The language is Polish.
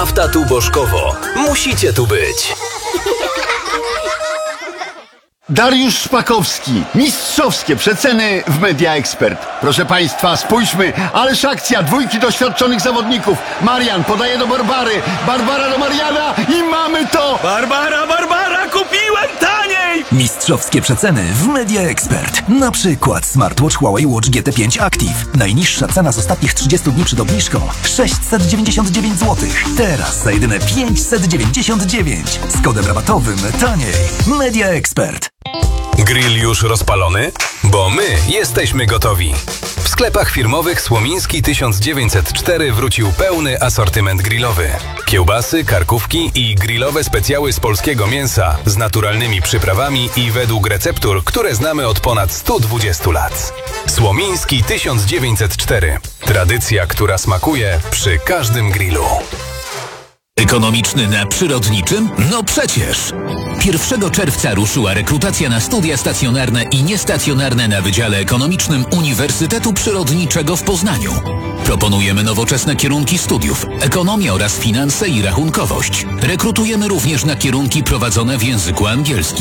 Nafta tu Bożkowo. Musicie tu być. Dariusz Szpakowski. Mistrzowskie przeceny w Media Expert. Proszę Państwa, spójrzmy. Ależ akcja. Dwójki doświadczonych zawodników. Marian podaje do Barbary. Barbara do Mariana i mamy to! Barbara, kupiłem taniej! Mistrzowskie przeceny w Media Expert. Na przykład smartwatch Huawei Watch GT5 Active. Najniższa cena z ostatnich 30 dni przed obniżką 699 zł. Teraz za jedyne 599. Z kodem rabatowym taniej. Media Expert. Grill już rozpalony? Bo my jesteśmy gotowi. W sklepach firmowych Słomiński 1904 wrócił pełny asortyment grillowy. Kiełbasy, karkówki i grillowe specjały z polskiego mięsa z naturalnymi przyprawami i według receptur, które znamy od ponad 120 lat. Słomiński 1904. Tradycja, która smakuje przy każdym grillu. Ekonomiczny na przyrodniczym? No przecież! 1 czerwca ruszyła rekrutacja na studia stacjonarne i niestacjonarne na Wydziale Ekonomicznym Uniwersytetu Przyrodniczego w Poznaniu. Proponujemy nowoczesne kierunki studiów, ekonomia oraz finanse i rachunkowość. Rekrutujemy również na kierunki prowadzone w języku angielskim.